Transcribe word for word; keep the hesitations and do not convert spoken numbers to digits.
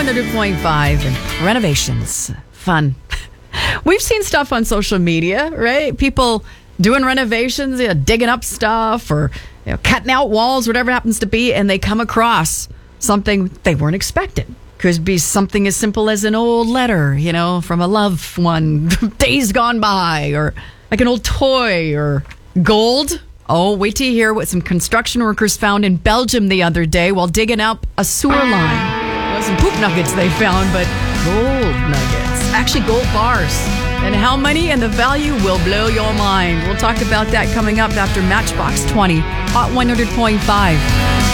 hundred point five and renovations. Fun. We've seen stuff on social media, right? People doing renovations, you know, digging up stuff or you know, cutting out walls, whatever it happens to be, and they come across something they weren't expecting. Could be something as simple as an old letter, you know, from a loved one, days gone by, or like an old toy, or gold. Oh, wait till you hear what some construction workers found in Belgium the other day while digging up a sewer line. It wasn't poop nuggets they found, but gold nuggets. Actually, gold bars. And how many and the value will blow your mind. We'll talk about that coming up after Matchbox twenty, Hot one hundred point five.